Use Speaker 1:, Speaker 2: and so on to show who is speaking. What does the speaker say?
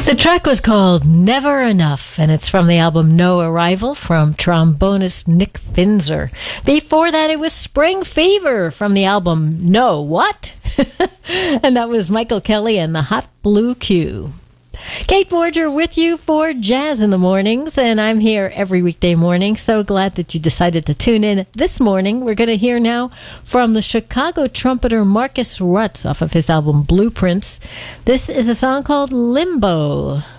Speaker 1: The track was called Never Enough, and it's from the album No Arrival from trombonist Nick Finzer. Before that, it was Spring Fever from the album No What? And that was Michael Kelly and the Hot Blue Q. Kate Forger with you for Jazz in the Mornings, and I'm here every weekday morning. So glad that you decided to tune in this morning. We're going to hear now from the Chicago trumpeter Marcus Rutz off of his album Blueprints. This is a song called Limbo.